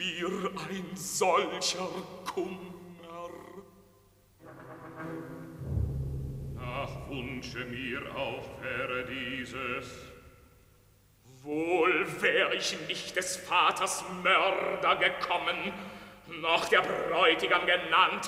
dir ein solcher Kummer? Nach Wunsche mir auch wäre dieses. Wohl wär ich nicht des Vaters Mörder gekommen, noch der Bräutigam genannt,